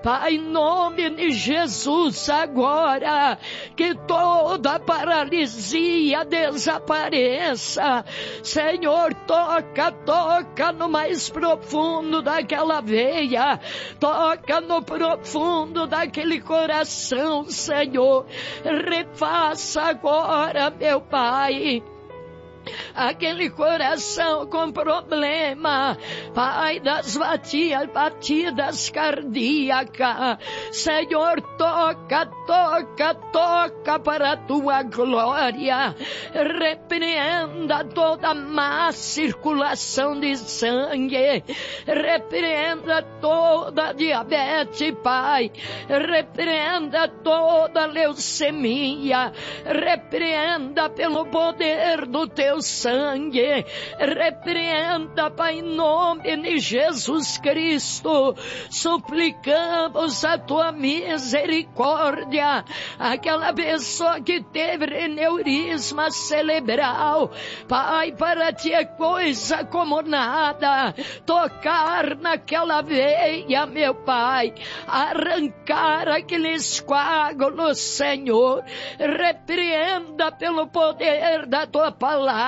Pai, em nome de Jesus, agora, que toda paralisia desapareça. Senhor, toca no mais profundo daquela veia, toca no profundo daquele coração, Senhor. Refaça agora, meu Pai, aquele coração com problema, Pai, das batidas cardíacas. Senhor, toca para a tua glória. Repreenda toda má circulação de sangue, repreenda toda diabetes, Pai, repreenda toda leucemia, repreenda pelo poder do teu sangue, repreenda, Pai, em nome de Jesus Cristo. Suplicamos a tua misericórdia. Aquela pessoa que teve aneurisma cerebral, Pai, para ti é coisa como nada tocar naquela veia, meu Pai, arrancar aqueles coágulos, Senhor. Repreenda pelo poder da tua palavra.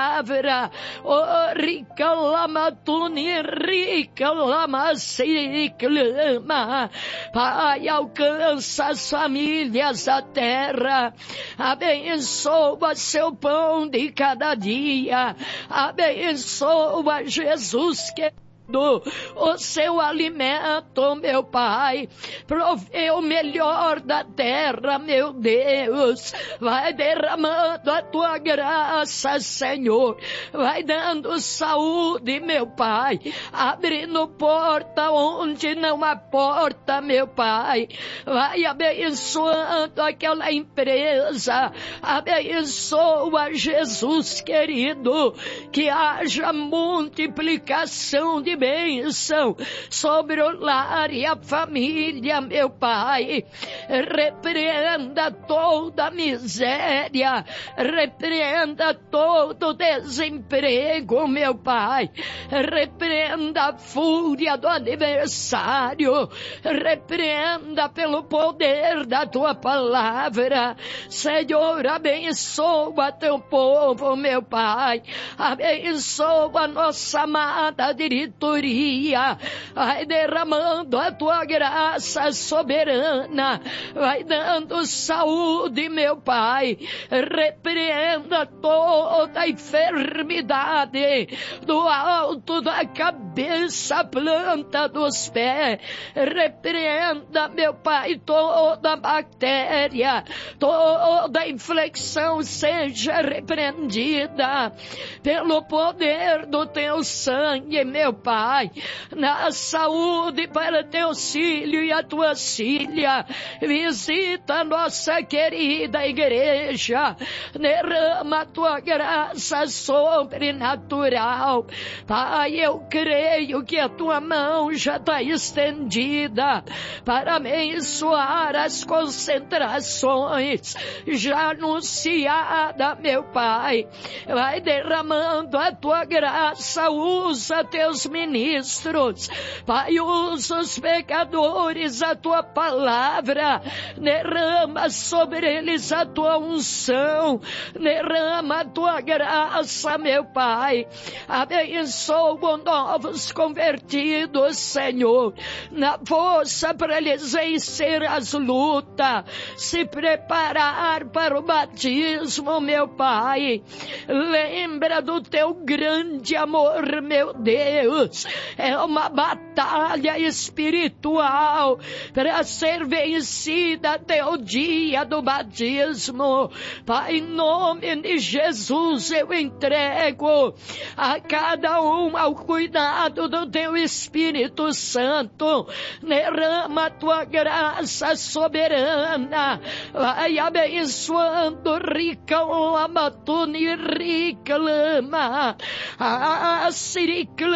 Oh, rica lama tuni, rica lama siriclama. Pai, alcança as famílias da terra, abençoa seu pão de cada dia, abençoa, Jesus, que o seu alimento, meu Pai, provê o melhor da terra, meu Deus. Vai derramando a tua graça, Senhor, vai dando saúde, meu Pai, abrindo porta onde não há porta, meu Pai. Vai abençoando aquela empresa, abençoa, Jesus querido, que haja multiplicação de bênção sobre o lar e a família, meu Pai. Repreenda toda a miséria, repreenda todo desemprego, meu Pai. Repreenda a fúria do adversário, repreenda pelo poder da tua palavra. Senhor, abençoa teu povo, meu Pai. Abençoa a nossa amada diretoria, vai derramando a tua graça soberana, vai dando saúde, meu Pai. Repreenda toda a enfermidade do alto da cabeça à planta dos pés. Repreenda, meu Pai, toda bactéria, toda inflexão seja repreendida pelo poder do teu sangue, meu Pai. Na saúde para teus filhos e a tua filha, visita a nossa querida igreja, derrama a tua graça sobrenatural. Pai, eu creio que a tua mão já está estendida para abençoar as concentrações já anunciada, meu Pai. Vai derramando a tua graça, usa teus ministros, Pai, usa os pecadores a tua palavra, derrama sobre eles a tua unção, derrama a tua graça, meu Pai. Abençoa novos convertidos, Senhor, na força para eles vencer as lutas, se preparar para o batismo, meu Pai. Lembra do teu grande amor, meu Deus. É uma batalha espiritual para ser vencida até o dia do batismo. Pai, em nome de Jesus, eu entrego a cada um ao cuidado do teu Espírito Santo. Derrama a tua graça soberana, vai abençoando rica lama, tuni rica lama, siriclama,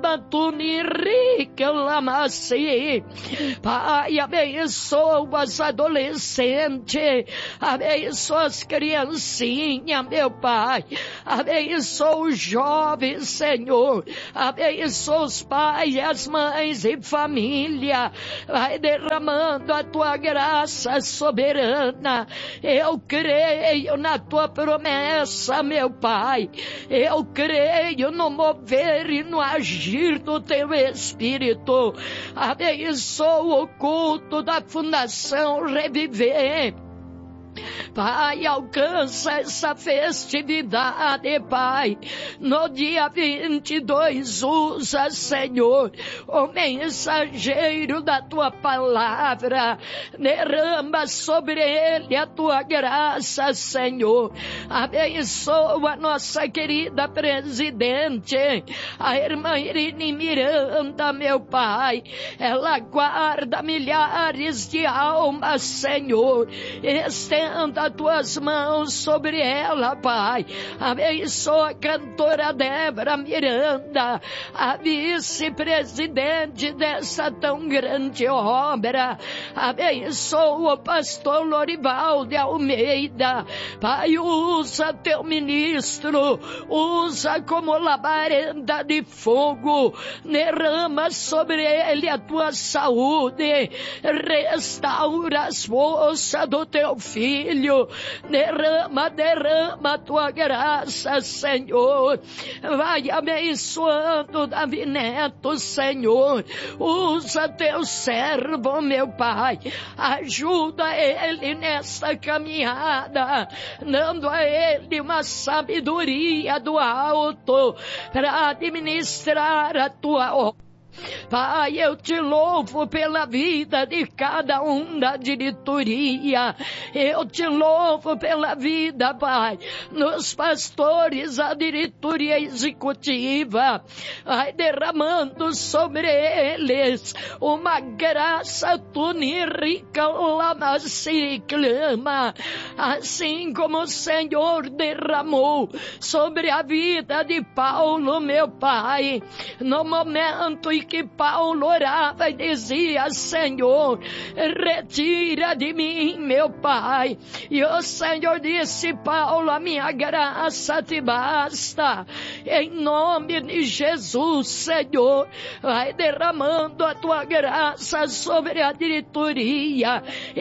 rabatunirica lamaci. Pai, abençoa as adolescentes, abençoa as criancinhas, meu Pai, abençoa os jovens, Senhor, abençoa os pais e as mães e família, vai derramando a tua graça soberana. Eu creio na tua promessa, meu Pai, eu creio no mover e no agir do teu Espírito. Abençoa o culto da Fundação Reviver. Pai, alcança essa festividade, Pai. No dia 22, usa, Senhor, o mensageiro da tua palavra. Derrama sobre ele a tua graça, Senhor. Abençoa a nossa querida presidente, a irmã Irine Miranda, meu Pai. Ela guarda milhares de almas, Senhor. Estenda tuas mãos sobre ela, Pai. Abençoa a cantora Débora Miranda, a vice-presidente dessa tão grande obra. Abençoa o pastor Lorival de Almeida. Pai, usa teu ministro, usa como labareda de fogo, derrama sobre ele a tua saúde, restaura as forças do teu filho. Derrama a tua graça, Senhor. Vai abençoando Davi Neto, Senhor. Usa teu servo, meu Pai. Ajuda ele nesta caminhada, dando a ele uma sabedoria do alto para administrar a tua obra. Pai, eu te louvo pela vida de cada um da diretoria. Eu te louvo pela vida, Pai, nos pastores, a diretoria executiva. Vai derramando sobre eles uma graça tunirica lamaciclama, assim como o Senhor derramou sobre a vida de Paulo, meu Pai, no momento em que Paulo orava e dizia: Senhor, retira de mim, meu Pai. E o Senhor disse: Paulo, a minha graça te basta. Em nome de Jesus, Senhor, vai derramando a tua graça sobre a diretoria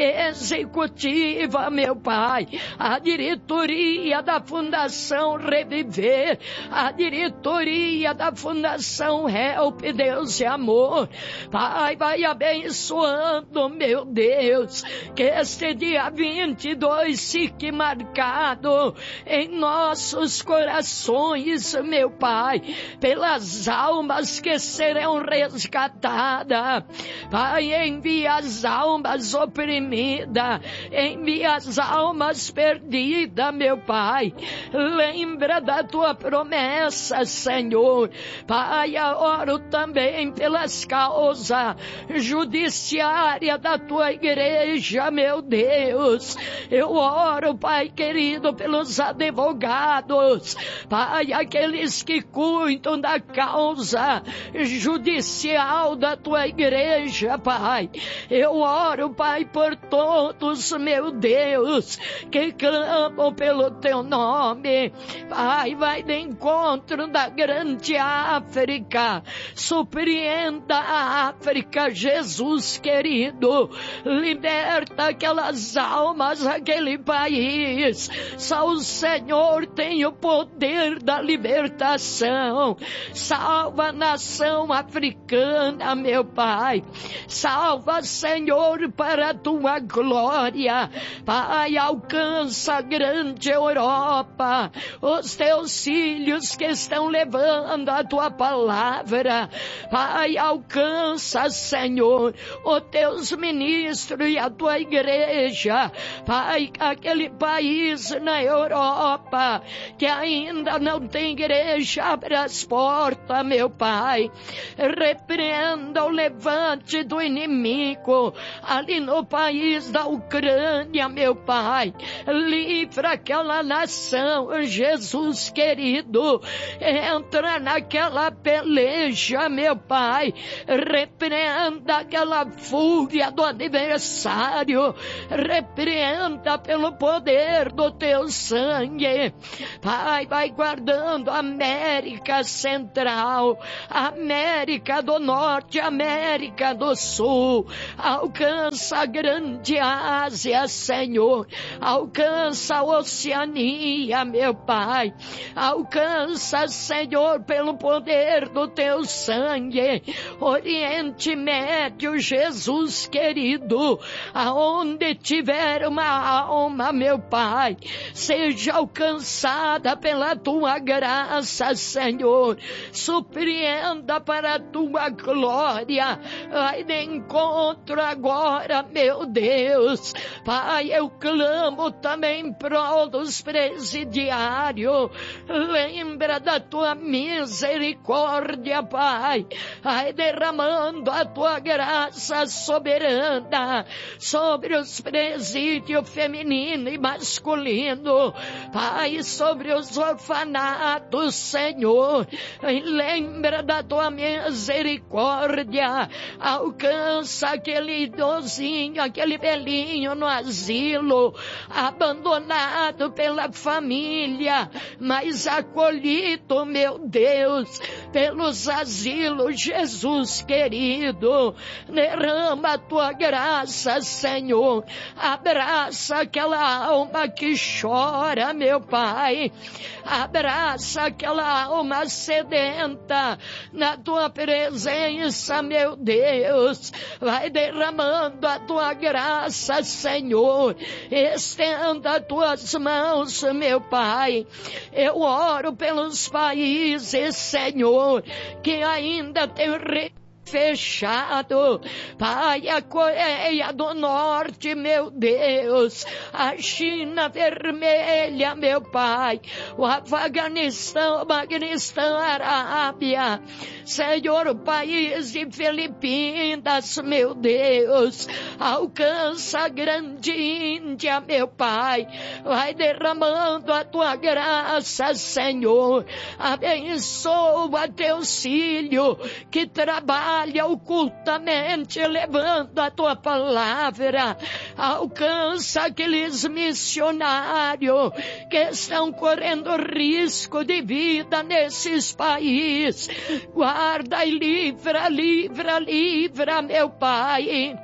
executiva, meu Pai, a diretoria da Fundação Reviver, a diretoria da Fundação Help, Deus e amor. Pai, vai abençoando, meu Deus, que este dia 22 fique marcado em nossos corações, meu Pai, pelas almas que serão resgatadas. Pai, envia as almas oprimidas, envia as almas perdidas, meu Pai. Lembra da tua promessa, Senhor. Pai, eu oro também pelas causas judiciárias da tua igreja, meu Deus. Eu oro, Pai querido, pelos advogados, Pai, aqueles que cuidam da causa judicial da tua igreja, Pai. Eu oro, Pai, por todos, meu Deus, que clamam pelo teu nome. Pai, vai de encontro da grande África. Surpreenda a África, Jesus querido. Liberta aquelas almas, aquele país. Só o Senhor tem o poder da libertação. Salva a nação africana, meu Pai. Salva, Senhor, para a tua glória. Pai, alcança a grande Europa, os teus filhos que estão levando a tua palavra. Pai, alcança, Senhor, os teus ministros e a tua igreja. Pai, aquele país na Europa que ainda não tem igreja, abre as portas, meu Pai. Repreenda o levante do inimigo ali no país da Ucrânia, meu Pai. Livra aquela nação, Jesus querido. Entra naquela peleja, meu Pai. Repreenda aquela fúria do adversário. Repreenda pelo poder do teu sangue. Pai, vai guardando a América Central, América do Norte, América do Sul. Alcança a grande Ásia, Senhor. Alcança a Oceania, meu Pai. Alcança, Senhor, pelo poder do teu sangue. Oriente Médio, Jesus querido. Aonde tiver uma alma, meu Pai, seja alcançada pela tua graça, Senhor. Surpreenda para a tua glória. Vai de encontro agora, meu Deus. Pai, eu clamo também em prol dos presidiários. Lembra da tua misericórdia, Pai. Vai derramando a tua graça soberana sobre os presídios feminino e masculino. Pai, sobre os orfanatos, Senhor. Lembra da tua misericórdia. Alcança aquele idosinho, aquele velhinho no asilo, abandonado pela família, mas acolhido, meu Deus, pelos asilos, Jesus querido. Derrama a tua graça, Senhor. Abraça aquela alma que chora, meu Pai. Abraça aquela alma sedenta na tua presença, meu Deus. Vai derramando a tua graça, Senhor. Estenda as tuas mãos, meu Pai. Eu oro pelos países, Senhor, que ainda tem fechado. Pai, a Coreia do Norte, meu Deus, a China vermelha, meu Pai, o Afeganistão, Arábia, Senhor, o país de Filipinas, meu Deus, alcança a grande Índia, meu Pai, vai derramando a tua graça, Senhor. Abençoa teus filhos que trabalham ocultamente levando a tua palavra. Alcança aqueles missionários que estão correndo risco de vida nesses países. Guarda e livra, meu Pai.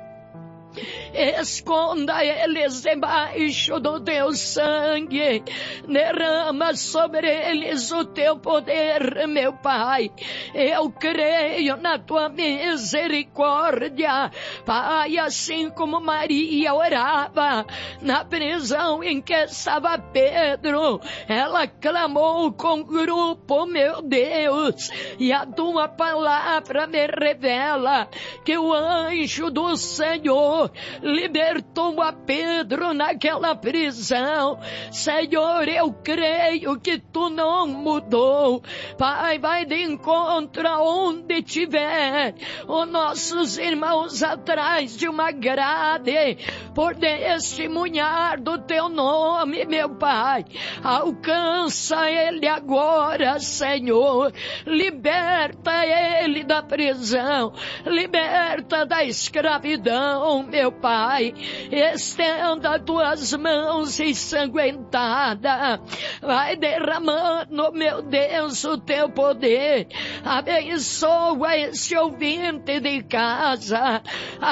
Esconda eles debaixo do teu sangue. Derrama sobre eles o teu poder, meu Pai. Eu creio na tua misericórdia, Pai, assim como Maria orava na prisão em que estava Pedro. Ela clamou com grupo, meu Deus, e a tua palavra me revela que o anjo do Senhor libertou a Pedro naquela prisão. Senhor, eu creio que tu não mudou. Pai, vai de encontro aonde tiver os nossos irmãos atrás de uma grade, por testemunhar do teu nome, meu Pai. Alcança ele agora, Senhor. Liberta ele da prisão, liberta da escravidão, meu Pai. Estenda tuas mãos ensanguentadas. Vai derramando, meu Deus, o teu poder. Abençoa esse ouvinte de casa.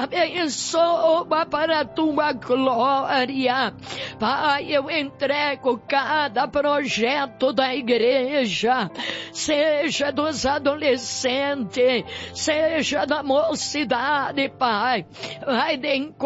Abençoa para a tua glória. Pai, eu entrego cada projeto da igreja, seja dos adolescentes, seja da mocidade, Pai. Vai de encontro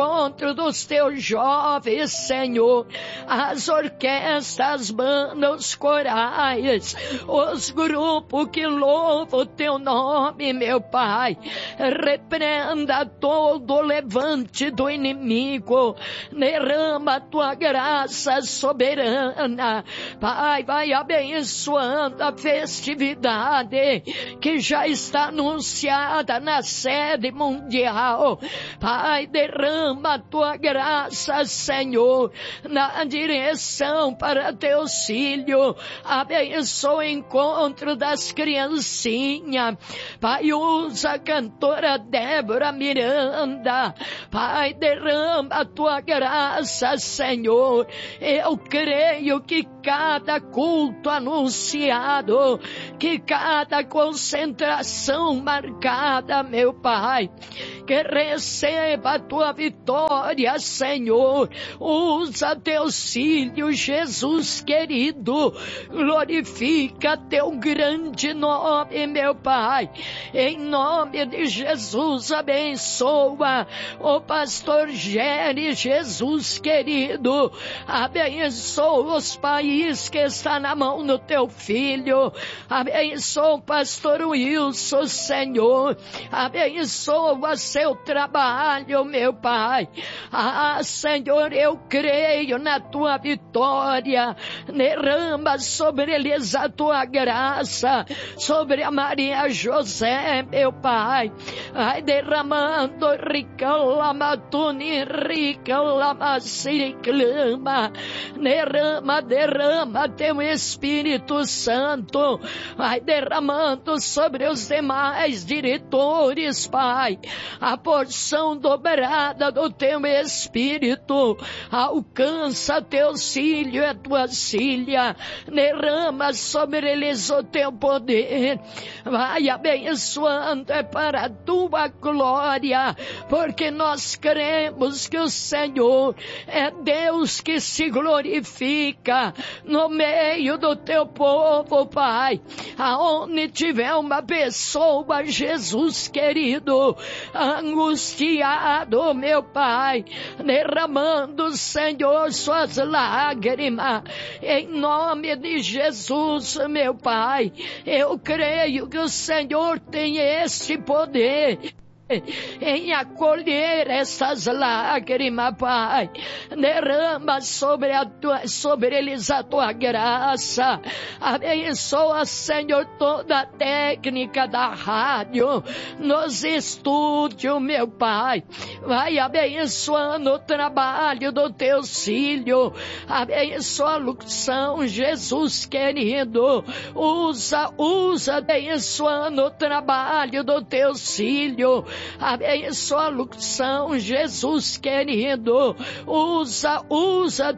encontro dos teus jovens, Senhor, as orquestras, bandas, corais, os grupos que louvam o teu nome, meu Pai. Repreenda todo o levante do inimigo, derrama a tua graça soberana. Pai, vai abençoando a festividade que já está anunciada na sede mundial. Pai, derrama a tua graça, Senhor, na direção para teus filhos. Abençoa o encontro das criancinhas. Pai, usa a cantora Débora Miranda. Pai, derrama a tua graça, Senhor. Eu creio que cada culto anunciado, que cada concentração marcada, meu Pai, que receba a tua vitória, Senhor. Usa teus filhos, Jesus querido. Glorifica teu grande nome, meu Pai. Em nome de Jesus, abençoa o pastor Géry, Jesus querido. Abençoa os países que está na mão do teu filho. Abençoa o pastor Wilson, Senhor. Abençoa seu trabalho, meu Pai. Ah, Senhor, eu creio na tua vitória. Derrama sobre eles a tua graça, sobre a Maria José, meu Pai. Vai derramando, rica lamatuni, rica lamasiriclama. Derrama teu Espírito Santo. Vai derramando sobre os demais diretores, Pai, a porção dobrada do teu Espírito. Alcança teus filhos e tuas filhas. Derrama sobre eles o teu poder. Vai abençoando, é para a tua glória, porque nós cremos que o Senhor é Deus que se glorifica no meio do teu povo, Pai. Aonde tiver uma pessoa, Jesus querido, angustiado, meu Pai, derramando, Senhor, suas lágrimas, em nome de Jesus, meu Pai. Eu creio que o Senhor tem esse poder em acolher essas lágrimas, Pai. Derrama sobre eles a tua graça. Abençoa, Senhor, toda a técnica da rádio, nos estúdios, meu Pai. Vai abençoando o trabalho do teu filho. Abençoa a locução, Jesus querido. Usa, abençoando o trabalho do teu filho. Abençoa a locução, Jesus querido. Usa